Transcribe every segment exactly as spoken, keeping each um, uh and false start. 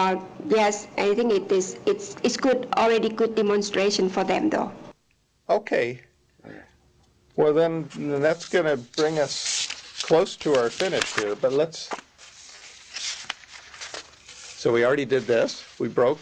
uh, yes, I think it is. It's it's good already. Good demonstration for them, though. Okay. Well, then that's going to bring us close to our finish here. But let's. So we already did this. We broke.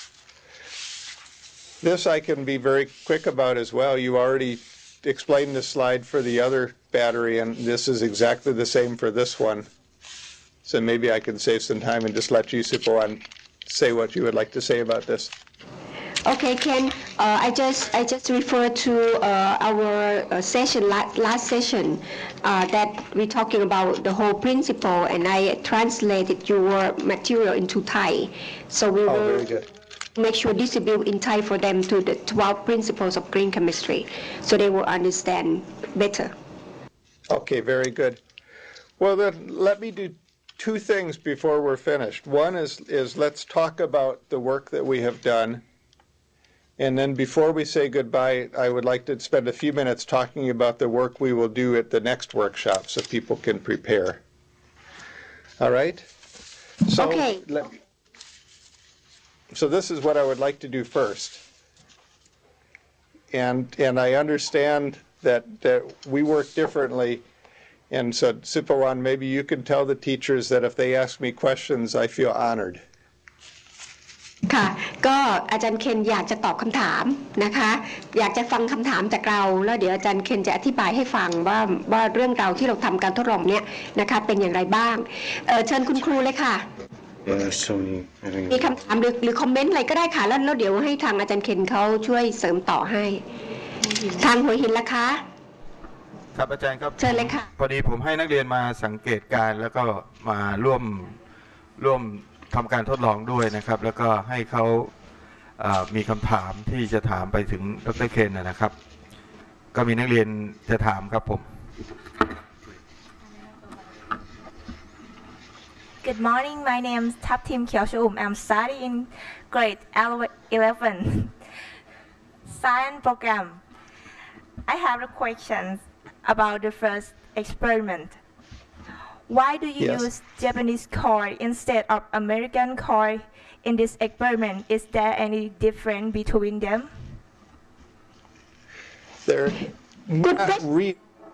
This I can be very quick about as well. You already explained the slide for the other battery, and this is exactly the same for this one. So maybe I can save some time and just let you, Sipawan, say what you would like to say about this. Okay, Ken. Uh, I just I just refer to uh, our uh, session last, last session uh, that we're talking about the whole principle, and I translated your material into Thai. So we oh, will very good. make sure distribute in Thai for them to the twelve principles of green chemistry, so they will understand better. Okay, very good. Well, then let me do two things before we're finished. One is is let's talk about the work that we have done. And then before we say goodbye, I would like to spend a few minutes talking about the work we will do at the next workshop so people can prepare. All right? So, okay. Let, so this is what I would like to do first. And, and I understand that, that we work differently. And so, Sipawan, maybe you can tell the teachers that if they ask me questions, I feel honored. ค่ะก็อาจารย์เคนอยากจะตอบคำถามนะคะอยากจะฟังคำถามจากเราแล้วเดี๋ยวอาจารย์เคนจะอธิบายให้ฟังว่าว่าเรื่องราวที่เราทำการทดลองเนี้ยนะคะเป็นอย่างไรบ้างเเชิญคุณครูเลยค่ะมีคำถามหรือหรือคอมเมนต์อะไรก็ได้ค่ะแล้วแล้วเดี๋ยวให้ทางอาจารย์เคนเขาช่วยเสริมต่อให้ทางหัวหินละคะครับอาจารย์ครับเชิญเลยค่ะพอดีผมให้นักเรียนมาสังเกตการแล้วก็มาร่วมร่วมทำการทดลองด้วยนะครับแล้วก็ให้เขามีคำถามที่จะถามไปถึงดร.เคนนะครับก็มีนักเรียนจะถามครับผม Good morning, my name is Thaptim Kyaoshum. I'm studying in grade eleven science program. I have a question about the first experiment. Why do you yes. use Japanese coil instead of American coil in this experiment? Is there any difference between them? They're not real,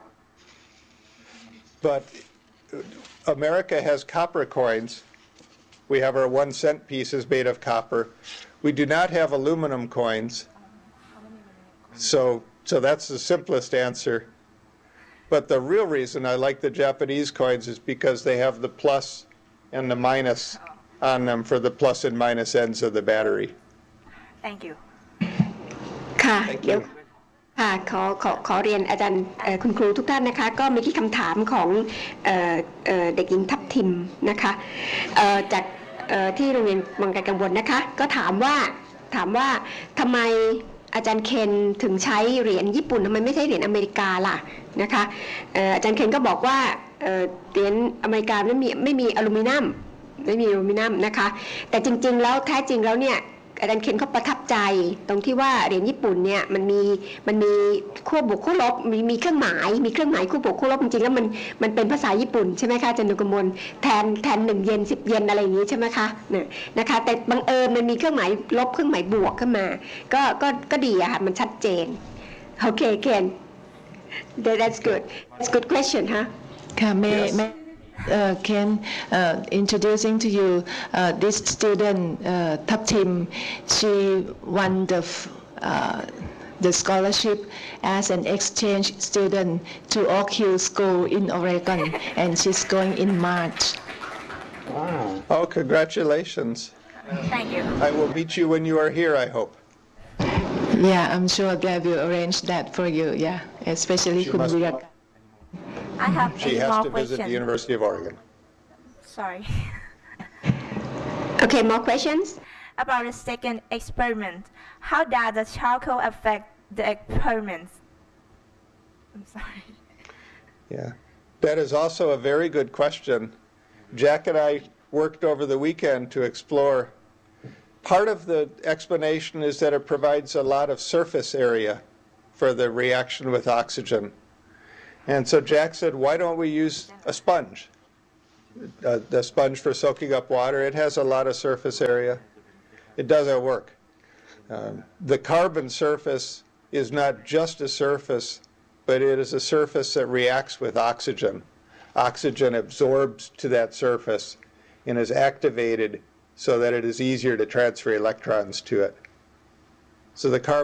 but America has copper coins. We have our one cent pieces made of copper. We do not have aluminum coins. So, so that's the simplest answer. But the real reason I like the Japanese coins is because they have the plus and the minus on them for the plus and minus ends of the battery. Thank you. ค่ะเดี๋ยวค่ะขอขอขอเรียนอาจารย์คุณครูทุกท่านนะคะก็มีที่คำถามของเด็กหญิงทัพทิมนะคะจากที่โรงเรียนวังไกลกังวลนะคะก็ถามว่าถามว่าทำไมอาจารย์เคนถึงใช้เหรียญญี่ปุ่นทำไมไม่ใช่เหรียญอเมริกาล่ะนะคะอาจารย์เคนก็บอกว่าเหรียญอเมริกาไม่มีไม่มีอลูมิเนียมไม่มีอลูมิเนียมนะคะแต่จริงๆแล้วแท้จริงแล้วเนี่ยอาจารย์เคนเขาประทับใจตรงที่ว่าเหรียญญี่ปุ่นเนี่ยมันมีมันมีขั้วบวกขั้วลบมีมีเครื่องหมายมีเครื่องหมายขั้วบวกขั้วลบจริงๆแล้วมันมันเป็นภาษาญี่ปุ่นใช่ไหมคะอาจารย์นุกมลแทนแทนหนึ่งเยนสิบเยนอะไรอย่างนี้ใช่ไหมคะเนี่ยนะคะแต่บังเอิญมันมีเครื่องหมายลบเครื่องหมายบวกขึ้นมาก็ก็ก็ดีอะค่ะมันชัดเจนโอเคเคน that's good that's good question ฮะค่ะเมย์ Uh, Ken, uh, introducing to you uh, this student, uh, Thaptim. She won the uh, the scholarship as an exchange student to Oak Hill School in Oregon, and she's going in March. Wow! Oh, congratulations! Thank you. I will meet you when you are here, I hope. Yeah, I'm sure they will arrange that for you. Yeah, especially Kumbuya. I have she has more to visit questions. the University of Oregon. Sorry. Okay, more questions? About the second experiment, how does the charcoal affect the experiments? I'm sorry. Yeah, that is also a very good question. Jack and I worked over the weekend to explore. Part of the explanation is that it provides a lot of surface area for the reaction with oxygen. And so Jack said, why don't we use a sponge? uh, the sponge for soaking up water. It has a lot of surface area. It doesn't work. Um, the carbon surface is not just a surface, but it is a surface that reacts with oxygen. Oxygen absorbs to that surface and is activated so that it is easier to transfer electrons to it. So the carbon